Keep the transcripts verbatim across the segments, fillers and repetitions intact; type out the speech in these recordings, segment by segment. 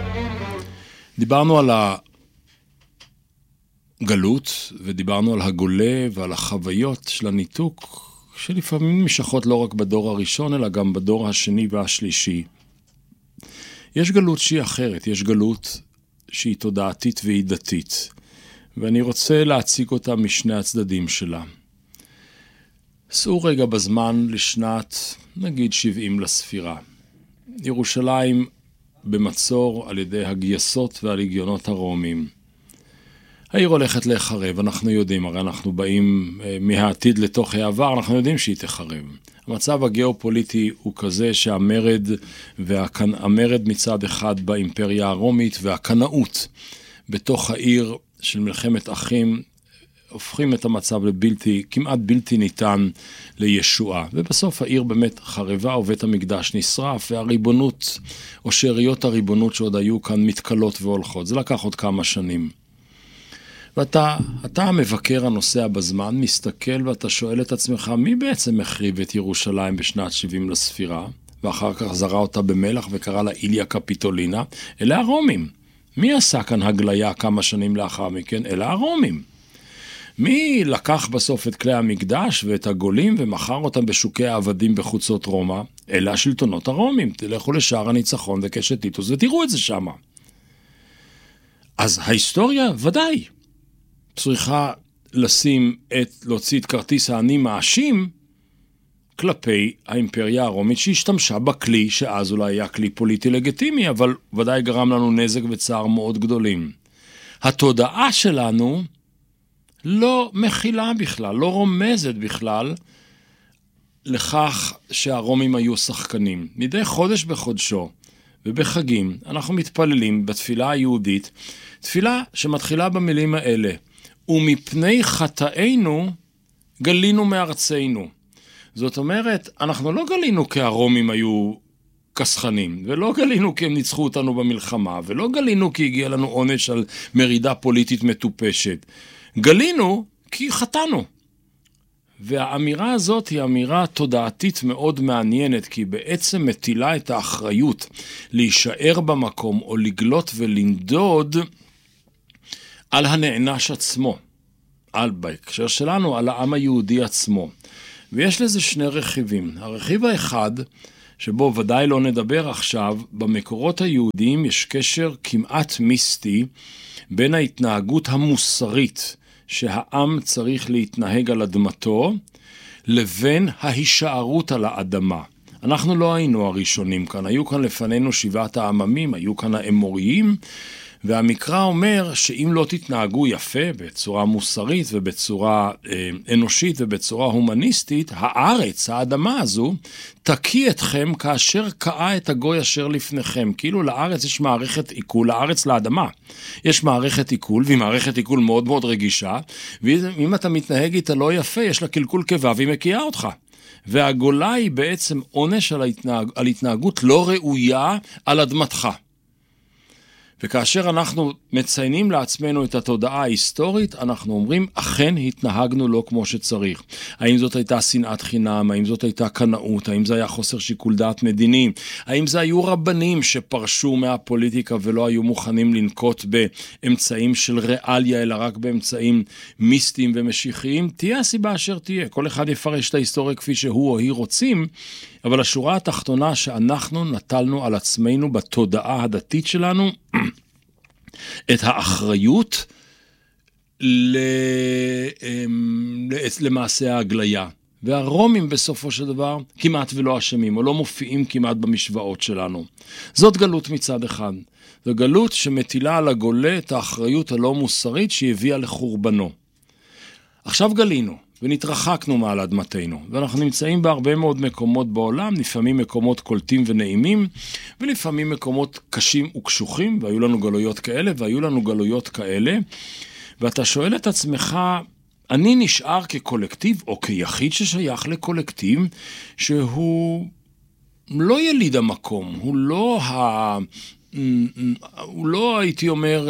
דיברנו על הגלות, ודיברנו על הגולה ועל החוויות של הניתוק, שלפעמים משכות לא רק בדור הראשון, אלא גם בדור השני והשלישי. יש גלות שהיא אחרת, יש גלות שהיא תודעתית והיא דתית, ואני רוצה להציג אותה משני הצדדים שלה. סעו רגע בזמן לשנת, נגיד שבעים לספירה. ירושלים במצור על ידי הגייסות והלגיונות הרומיים. העיר הולכת להיחרב, אנחנו יודעים, הרי אנחנו באים מהעתיד לתוך העבר, אנחנו יודעים שהיא תחרב. המצב הגיאופוליטי הוא כזה שהמרד, והמרד מצד אחד באימפריה הרומית, והקנאות בתוך העיר של מלחמת אחים, הופכים את המצב לבלתי, כמעט בלתי ניתן לישועה. ובסוף העיר באמת חרבה, ובית המקדש נשרף, והריבונות, או שאריות הריבונות שעוד היו כאן מתקלות והולכות. זה לקח עוד כמה שנים. ואתה, אתה המבקר הנוסע בזמן, מסתכל ואתה שואל את עצמך, מי בעצם החריב את ירושלים בשנת שבעים לספירה, ואחר כך זרה אותה במלח וקרא לה איליה קפיטולינה? אלה הרומים. מי עשה כאן הגליה כמה שנים לאחר מכן? אלה הרומים. מי לקח בסוף את כלי המקדש ואת הגולים ומכר אותם בשוקי העבדים בחוצות רומא? אלה השלטונות הרומים. תלכו לשער הניצחון וקשת טיטוס ותראו את זה שם. אז ההיסטוריה ודאי צריכה לשים את, להוציא את כרטיס העני מאשים כלפי האימפריה הרומית שהשתמשה בכלי שאז אולי היה כלי פוליטי לגיטימי, אבל ודאי גרם לנו נזק וצער מאוד גדולים. התודעה שלנו לא מכילה בכלל, לא רומזת בכלל לכך שהרומים היו שחקנים. מדי חודש בחודשו ובחגים אנחנו מתפללים בתפילה היהודית, תפילה שמתחילה במילים האלה, ומפני חטאינו גלינו מארצנו. זאת אומרת, אנחנו לא גלינו כי הרומים היו כסחנים, ולא גלינו כי הם ניצחו אותנו במלחמה, ולא גלינו כי הגיע לנו עונש על מרידה פוליטית מטופשת. גלינו כי חטאנו. והאמירה הזאת היא אמירה תודעתית מאוד מעניינת, כי היא בעצם מטילה את האחריות להישאר במקום או לגלות ולנדוד על הנענש עצמו, על בהקשר שלנו, על העם היהודי עצמו. ויש לזה שני רכיבים. הרכיב האחד, שבו ודאי לא נדבר עכשיו, במקורות היהודיים יש קשר כמעט מיסטי בין ההתנהגות המוסרית שהעם צריך להתנהג על אדמתו, לבין ההישארות על האדמה. אנחנו לא היינו הראשונים כאן, היו כאן לפנינו שבעת העממים, היו כאן האמוריים, והמקרא אומר שאם לא תתנהגו יפה בצורה מוסרית ובצורה אה, אנושית ובצורה הומניסטית, הארץ, האדמה הזו, תקיא אתכם כאשר קאה את הגוי אשר לפניכם. כאילו לארץ יש מערכת עיכול, לארץ לאדמה. יש מערכת עיכול, והיא מערכת עיכול מאוד מאוד רגישה, ואם אתה מתנהג איתה לא יפה, יש לה קלקול קיבה והיא מקיאה אותך. והגולה היא בעצם עונש על, ההתנהג, על התנהגות לא ראויה על אדמתך. וכאשר אנחנו מציינים לעצמנו את התודעה ההיסטורית, אנחנו אומרים, אכן התנהגנו לא כמו שצריך. האם זאת הייתה שנאת חינם, האם זאת הייתה קנאות, האם זה היה חוסר שיקול דעת מדיני, האם זה היו רבנים שפרשו מהפוליטיקה ולא היו מוכנים לנקוט באמצעים של ריאליה, אלא רק באמצעים מיסטיים ומשיחיים, תהיה הסיבה אשר תהיה. כל אחד יפרש את ההיסטוריה כפי שהוא או היא רוצים, אבל השורה התחתונה שאנחנו נטלנו על עצמנו בתודעה הדתית שלנו, את האחריות למעשה ההגליה. והרומים בסופו של דבר כמעט ולא אשמים, או לא מופיעים כמעט במשוואות שלנו. זאת גלות מצד אחד. זו גלות שמטילה על הגולה את האחריות הלא מוסרית שהביאה לחורבנו. עכשיו גלינו. ונתרחקנו מעל אדמתנו, ואנחנו נמצאים בהרבה מאוד מקומות בעולם, לפעמים מקומות קולטים ונעימים, ולפעמים מקומות קשים וקשוחים, והיו לנו גלויות כאלה, והיו לנו גלויות כאלה, ואתה שואל את עצמך, אני נשאר כקולקטיב, או כיחיד ששייך לקולקטיב, שהוא לא יליד המקום, הוא לא ה... הוא לא, הייתי אומר,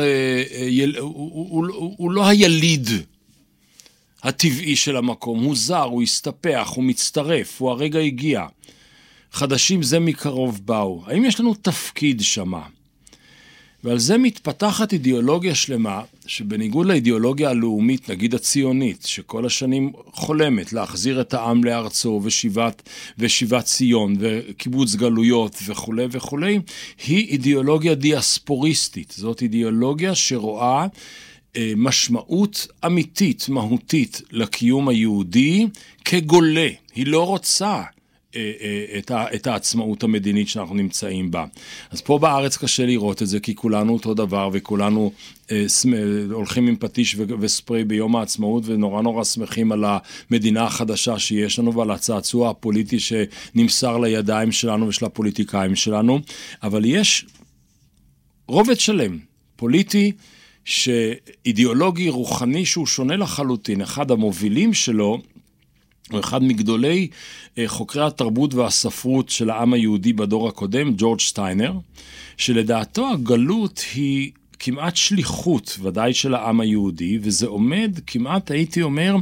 הוא לא היליד, הטבעי של המקום, הוא זר, הוא הסתפח, הוא מצטרף, הוא הרגע הגיע. חדשים זה מקרוב באו. האם יש לנו תפקיד שמה? ועל זה מתפתחת אידיאולוגיה שלמה, שבניגוד לאידיאולוגיה הלאומית, נגיד הציונית, שכל השנים חולמת להחזיר את העם לארצו ושיבת, ושיבת ציון וקיבוץ גלויות וכו' וכו', היא אידיאולוגיה דיאספוריסטית. זאת אידיאולוגיה שרואה אה, משמעות אמיתית, מהותית, לקיום היהודי כגולה. היא לא רוצה את, ה, את העצמאות המדינית שאנחנו נמצאים בה. אז פה בארץ קשה לראות את זה, כי כולנו אותו דבר, וכולנו אה, הולכים עם פטיש ו, וספרי ביום העצמאות, ונורא נורא שמחים על המדינה החדשה שיש לנו, ועל הצעצוע הפוליטי שנמסר לידיים שלנו ושל הפוליטיקאים שלנו, אבל יש רובד שלם, פוליטי, שאידיאולוגי, רוחני, שהוא שונה לחלוטין. אחד המובילים שלו, הוא אחד מגדולי חוקרי התרבות והספרות של העם היהודי בדור הקודם, ג'ורג' סטיינר, שלדעתו הגלות היא כמעט שליחות, ודאי של העם היהודי, וזה עומד כמעט, הייתי אומר,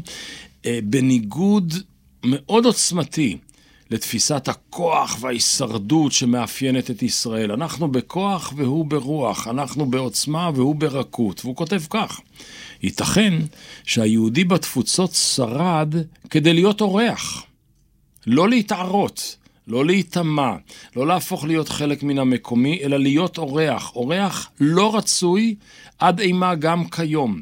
בניגוד מאוד עוצמתי לתפיסת הכוח וההישרדות שמאפיינת את ישראל. אנחנו בכוח והוא ברוח, אנחנו בעוצמה והוא ברכות, והוא כותב כך: ייתכן שהיהודי בתפוצות שרד כדי להיות אורח, לא להתערות, לא להתאמה, לא להפוך להיות חלק מן המקומי, אלא להיות אורח, אורח לא רצוי עד אימה גם כיום.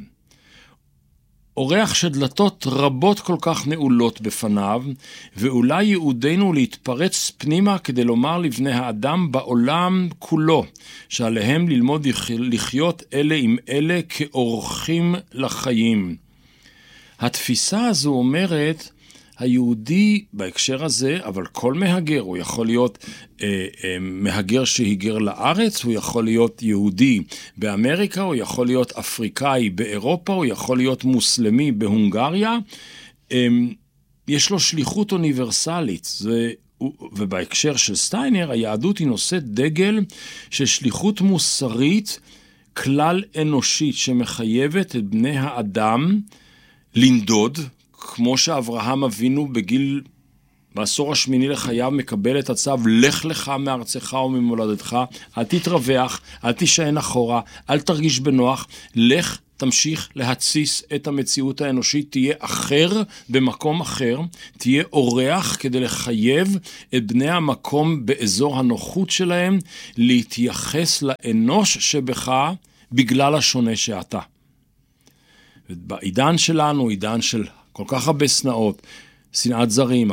אורח שדלתות רבות כל כך נעולות בפניו, ואולי יעודנו להתפרץ פנימה כדי לומר לבני האדם בעולם כולו, שעליהם ללמוד לחיות אלה עם אלה כאורחים לחיים. התפיסה הזו אומרת, היהודי בהקשר הזה, אבל כל מהגר, הוא יכול להיות אה, אה, מהגר שהיגר לארץ, הוא יכול להיות יהודי באמריקה, הוא יכול להיות אפריקאי באירופה, הוא יכול להיות מוסלמי בהונגריה, אה, יש לו שליחות אוניברסלית, זה, ובהקשר של סטיינר, היהדות היא נושאת דגל של שליחות מוסרית, כלל אנושית, שמחייבת את בני האדם לנדוד, כמו שאברהם אבינו בגיל, בעשור השמיני לחייו, מקבל את הצו, לך לך מארצך וממולדתך, אל תתרווח, אל תישען אחורה, אל תרגיש בנוח, לך תמשיך להציס את המציאות האנושית, תהיה אחר במקום אחר, תהיה אורח כדי לחייב את בני המקום באזור הנוחות שלהם, להתייחס לאנוש שבך בגלל השונה שאתה. בעידן שלנו, עידן של כל כך הרבה שנאות, שנאת זרים,